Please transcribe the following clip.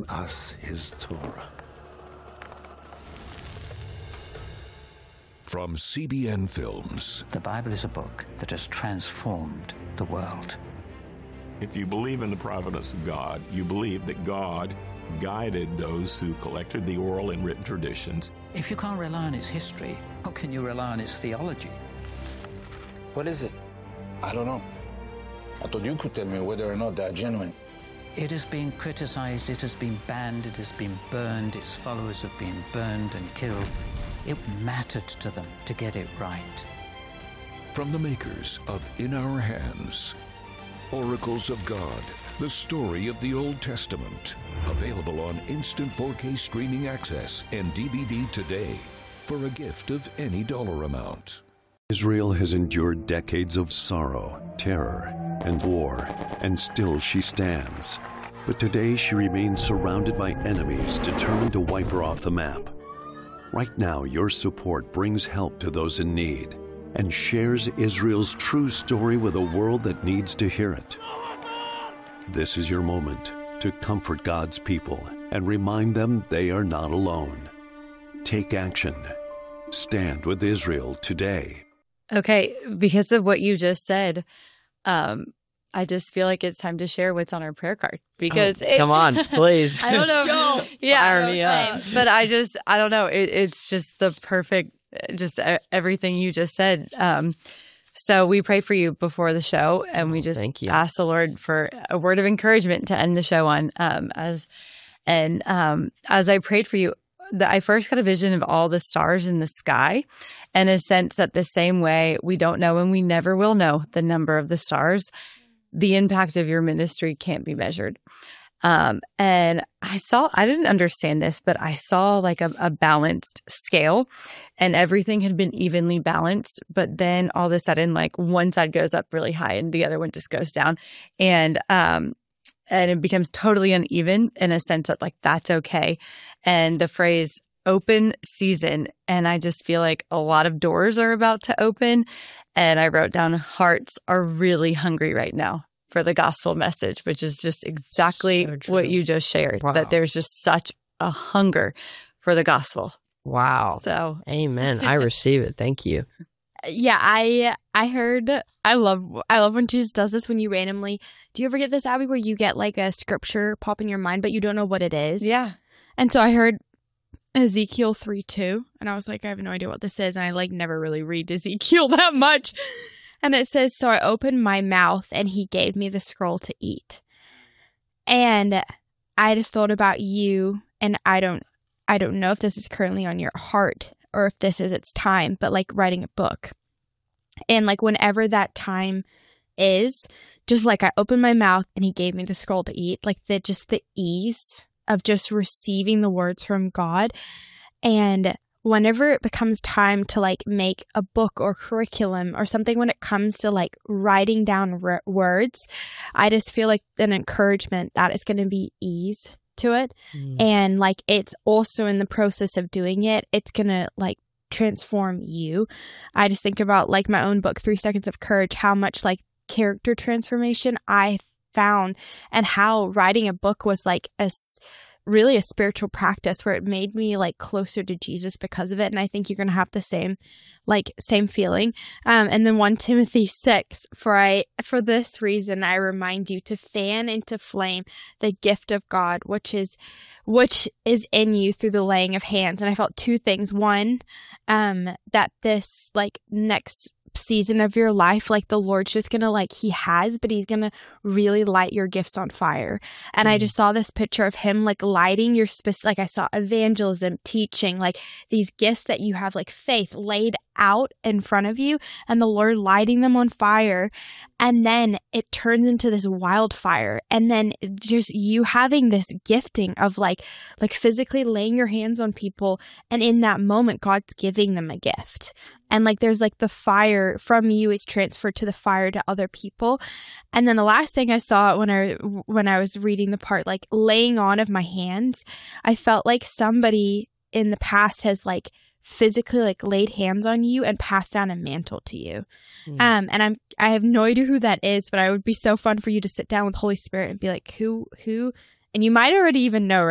given us his Torah. From CBN Films. The Bible is a book that has transformed the world. If you believe in the providence of God, you believe that God guided those who collected the oral and written traditions. If you can't rely on its history, how can you rely on its theology? What is it? I don't know. I thought you could tell me whether or not they're genuine. It has been criticized, it has been banned, it has been burned, its followers have been burned and killed. It mattered to them to get it right. From the makers of In Our Hands, Oracles of God, the story of the Old Testament. Available on instant 4K streaming access and DVD today for a gift of any dollar amount. Israel has endured decades of sorrow, terror, and war, and still she stands. But today she remains surrounded by enemies determined to wipe her off the map. Right now, your support brings help to those in need and shares Israel's true story with a world that needs to hear it. This is your moment to comfort God's people and remind them they are not alone. Take action. Stand with Israel today. Okay, because of what you just said, I just feel like it's time to share what's on our prayer card. Because come on, please. I don't know. Fire me up. But I don't know. It's just the perfect, just everything you just said. So we pray for you before the show, and we just ask the Lord for a word of encouragement to end the show on. As I prayed for you, I first got a vision of all the stars in the sky, and a sense that the same way we don't know and we never will know the number of the stars, the impact of your ministry can't be measured. And I didn't understand this, but I saw like a balanced scale, and everything had been evenly balanced. But then all of a sudden, like one side goes up really high and the other one just goes down. And it becomes totally uneven in a sense that like, that's okay. And the phrase open season. And I just feel like a lot of doors are about to open. And I wrote down hearts are really hungry right now for the gospel message, which is just exactly what you just shared, that there's just such a hunger for the gospel. Wow. So, amen. I receive it. Thank you. Yeah, I heard, I love when Jesus does this when you randomly, do you ever get this, Abby, where you get like a scripture pop in your mind, but you don't know what it is? Yeah. And so I heard Ezekiel 3:2, and I was like, I have no idea what this is. And I like never really read Ezekiel that much. And it says, so I opened my mouth and he gave me the scroll to eat. And I just thought about you, and I don't know if this is currently on your heart or if this is its time, but like writing a book. And like whenever that time is, just like I opened my mouth and he gave me the scroll to eat, like the ease of just receiving the words from God. And whenever it becomes time to like make a book or curriculum or something, when it comes to like writing down words, I just feel like an encouragement that it's going to be ease to it. And like it's also in the process of doing it, it's going to like transform you. I just think about like my own book, 3 Seconds of Courage, how much like character transformation I found, and how writing a book was like really a spiritual practice where it made me like closer to Jesus because of it. And I think you're going to have the same feeling. And then 1 Timothy 6, for this reason, I remind you to fan into flame the gift of God, which is in you through the laying of hands. And I felt 2 things. One, that this like next season of your life, like the Lord's just gonna like but he's gonna really light your gifts on fire. And I just saw this picture of him like lighting your like I saw evangelism, teaching, like these gifts that you have, like faith laid out in front of you, and the Lord lighting them on fire. And then it turns into this wildfire, and then just you having this gifting of like physically laying your hands on people, and in that moment God's giving them a gift. And like there's like the fire from you is transferred to the fire to other people. And then the last thing I saw when I was reading the part like laying on of my hands, I felt like somebody in the past has like physically like laid hands on you and passed down a mantle to you. And I have no idea who that is, but it would be so fun for you to sit down with Holy Spirit and be like, who, and you might already even know,